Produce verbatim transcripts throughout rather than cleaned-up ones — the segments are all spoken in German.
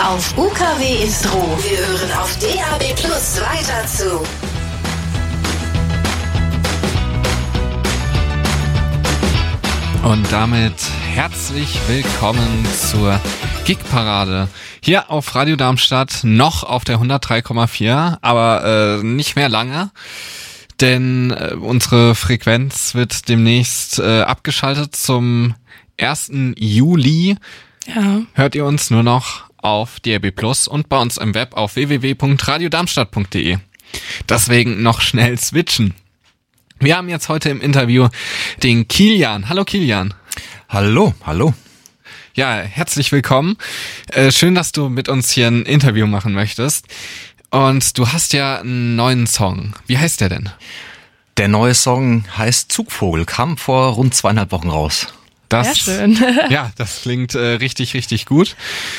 Auf U K W Istro. Wir hören auf D A B Plus weiter zu. Und damit herzlich willkommen zur Gig-Parade. Hier auf Radio Darmstadt, noch auf der hundertdrei Komma vier, aber äh, nicht mehr lange, denn äh, unsere Frequenz wird demnächst äh, abgeschaltet. Zum ersten Juli ja. Hört ihr uns nur noch auf D A B Plus und bei uns im Web auf w w w punkt radio darmstadt punkt d e. Deswegen noch schnell switchen. Wir haben jetzt heute im Interview den Kilian. Hallo Kilian. Hallo, hallo. Ja, herzlich willkommen. Äh, schön, dass du mit uns hier ein Interview machen möchtest. Und du hast ja einen neuen Song. Wie heißt der denn? Der neue Song heißt Zugvogel, kam vor rund zweieinhalb Wochen raus. Das, Sehr schön. Ja, das klingt äh, richtig, richtig gut.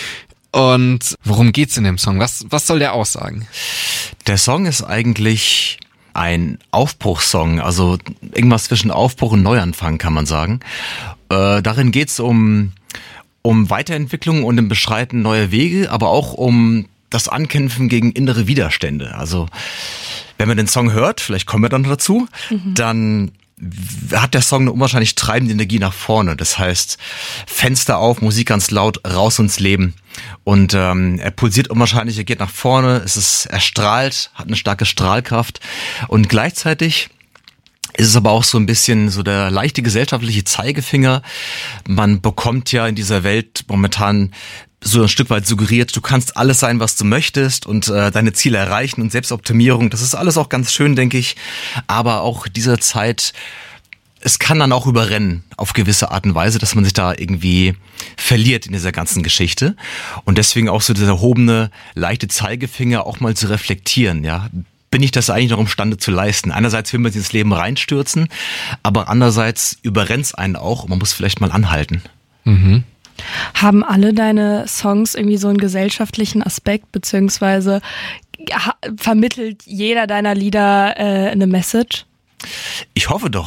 Und worum geht's in dem Song? Was, was soll der aussagen? Der Song ist eigentlich ein Aufbruchssong, also irgendwas zwischen Aufbruch und Neuanfang, kann man sagen. Äh, darin geht's um, um Weiterentwicklung und im Beschreiten neuer Wege, aber auch um das Ankämpfen gegen innere Widerstände. Also wenn man den Song hört, vielleicht kommen wir dann dazu, mhm. dann hat der Song eine unwahrscheinlich treibende Energie nach vorne. Das heißt, Fenster auf, Musik ganz laut, raus ins Leben. Und ähm, er pulsiert unwahrscheinlich, er geht nach vorne, es ist, er strahlt, hat eine starke Strahlkraft. Und gleichzeitig ist es aber auch so ein bisschen so der leichte gesellschaftliche Zeigefinger. Man bekommt ja in dieser Welt momentan so ein Stück weit suggeriert, du kannst alles sein, was du möchtest und äh, deine Ziele erreichen und Selbstoptimierung. Das ist alles auch ganz schön, denke ich. Aber auch dieser Zeit, es kann dann auch überrennen auf gewisse Art und Weise, dass man sich da irgendwie verliert in dieser ganzen Geschichte. Und deswegen auch so dieser erhobene, leichte Zeigefinger auch mal zu reflektieren, ja. Bin ich das eigentlich noch imstande zu leisten? Einerseits will man sich ins Leben reinstürzen, aber andererseits überrennt es einen auch und man muss vielleicht mal anhalten. Mhm. Haben alle deine Songs irgendwie so einen gesellschaftlichen Aspekt, beziehungsweise ha- vermittelt jeder deiner Lieder äh, eine Message? Ich hoffe doch.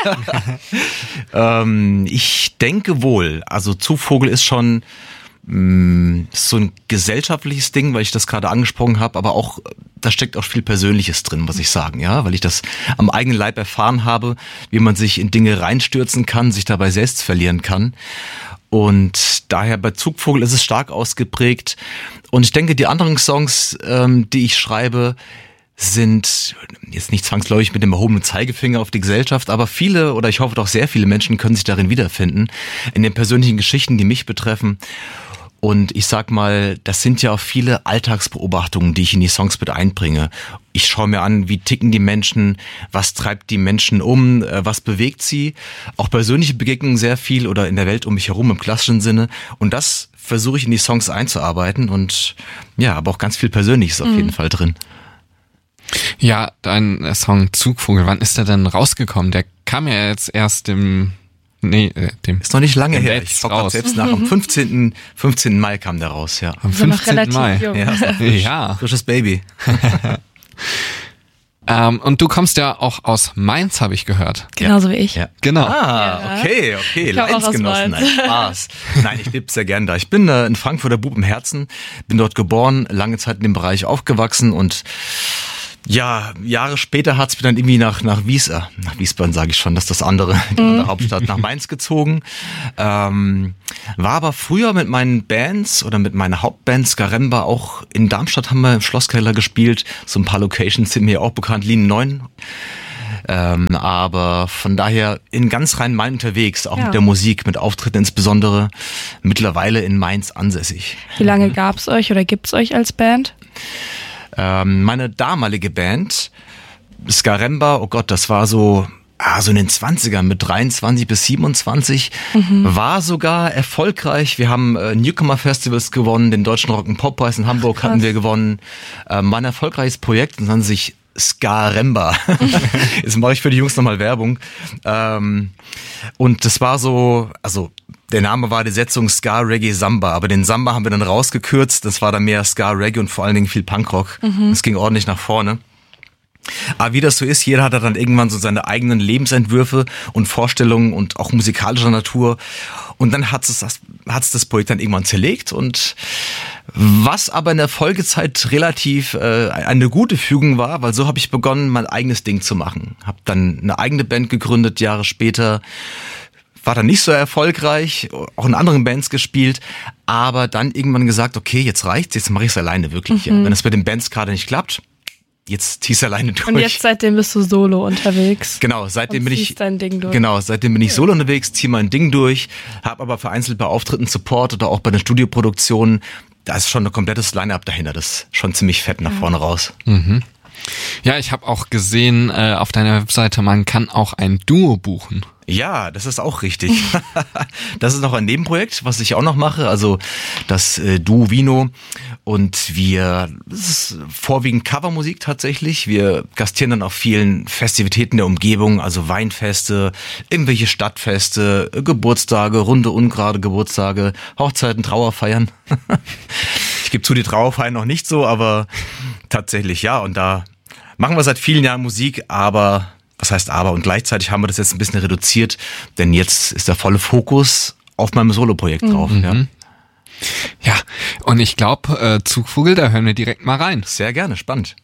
ähm, ich denke wohl. Also Zugvogel ist schon mh, so ein gesellschaftliches Ding, weil ich das gerade angesprochen habe, aber auch da steckt auch viel Persönliches drin, muss ich sagen, ja, weil ich das am eigenen Leib erfahren habe, wie man sich in Dinge reinstürzen kann, sich dabei selbst verlieren kann. Und daher bei Zugvogel ist es stark ausgeprägt. Und ich denke, die anderen Songs, ähm, die ich schreibe, sind jetzt nicht zwangsläufig mit dem erhobenen Zeigefinger auf die Gesellschaft, aber viele oder ich hoffe doch sehr viele Menschen können sich darin wiederfinden, in den persönlichen Geschichten, die mich betreffen. Und ich sag mal, das sind ja auch viele Alltagsbeobachtungen, die ich in die Songs mit einbringe. Ich schaue mir an, wie ticken die Menschen, was treibt die Menschen um, was bewegt sie. Auch persönliche Begegnungen sehr viel oder in der Welt um mich herum im klassischen Sinne. Und das versuche ich in die Songs einzuarbeiten und ja, aber auch ganz viel Persönliches auf mhm. jeden Fall drin. Ja, dein Song Zugvogel, wann ist der denn rausgekommen? Der kam ja jetzt erst im... Nee, äh, dem ist noch nicht lange her. Netz Ich schaue gerade selbst nach. Am fünfzehnten Mai kam der raus, ja. Am fünfzehnten Mai. Jung. Ja, frisch, ja. Frisches Baby. ähm, und du kommst ja auch aus Mainz, habe ich gehört. Genauso wie ich. Ja. Genau. Ah, okay, okay. Ich komm auch aus Leidensgenossen, Mainz. nein, Spaß. Nein, ich lebe sehr gern da. Ich bin äh, ein Frankfurter Bub im Herzen, bin dort geboren, lange Zeit in dem Bereich aufgewachsen und ja, Jahre später hat's mir dann irgendwie nach nach Wies, äh, nach Wiesbaden sage ich schon, das ist das andere, die mhm. andere Hauptstadt, nach Mainz gezogen. Ähm, war aber früher mit meinen Bands oder mit meiner Hauptband Skaremba auch in Darmstadt, haben wir im Schlosskeller gespielt. So ein paar Locations sind mir auch bekannt, Linie neun. Ähm, aber von daher in ganz Rhein-Main unterwegs, auch ja. mit der Musik, mit Auftritten insbesondere, mittlerweile in Mainz ansässig. Wie lange gab's euch oder gibt's euch als Band? Ähm, meine damalige Band, Skaremba, oh Gott, das war so, ah, so in den zwanzigern mit dreiundzwanzig bis siebenundzwanzig, mhm. war sogar erfolgreich. Wir haben äh, Newcomer-Festivals gewonnen, den Deutschen Rock-and-Pop-Preis in Hamburg Krass. hatten wir gewonnen. Ähm, war ein erfolgreiches Projekt und nannte sich Skaremba. Jetzt mache ich für die Jungs nochmal Werbung. Ähm, und das war so, also der Name war die Setzung Ska, Reggae, Samba, aber den Samba haben wir dann rausgekürzt. Das war dann mehr Ska, Reggae und vor allen Dingen viel Punkrock. Mhm. Das ging ordentlich nach vorne. Aber wie das so ist, jeder hat dann irgendwann so seine eigenen Lebensentwürfe und Vorstellungen und auch musikalischer Natur. Und dann hat es das, hat's das Projekt dann irgendwann zerlegt und Was aber in der Folgezeit relativ äh, eine gute Fügung war, weil so habe ich begonnen, mein eigenes Ding zu machen. Habe dann eine eigene Band gegründet, Jahre später. War dann nicht so erfolgreich, auch in anderen Bands gespielt, aber dann irgendwann gesagt, okay, jetzt reicht's, jetzt mache ich es alleine wirklich. Mhm. Ja. Wenn es mit den Bands gerade nicht klappt, jetzt zieh's alleine durch. Und jetzt seitdem bist du solo unterwegs. Genau, seitdem bin ich dein Ding durch. Genau, seitdem bin ich solo unterwegs, ziehe mein Ding durch, habe aber vereinzelt bei Auftritten Support oder auch bei den Studioproduktionen, da ist schon ein komplettes Line-Up dahinter, das ist schon ziemlich fett nach ja. vorne raus. Mhm. Ja, ich habe auch gesehen äh, auf deiner Webseite, man kann auch ein Duo buchen. Ja, das ist auch richtig. Das ist noch ein Nebenprojekt, was ich auch noch mache, also das äh, Duo Vino. Und wir, das ist vorwiegend Covermusik tatsächlich. Wir gastieren dann auf vielen Festivitäten der Umgebung, also Weinfeste, irgendwelche Stadtfeste, Geburtstage, runde, ungerade Geburtstage, Hochzeiten, Trauerfeiern. Ich gebe zu, die Trauerfeiern noch nicht so, aber tatsächlich ja. Und da machen wir seit vielen Jahren Musik, aber... Was heißt aber? Und gleichzeitig haben wir das jetzt ein bisschen reduziert, denn jetzt ist der volle Fokus auf meinem Soloprojekt drauf. Mhm. Ja. Ja, und ich glaube, äh, Zugvogel, da hören wir direkt mal rein. Sehr gerne, spannend.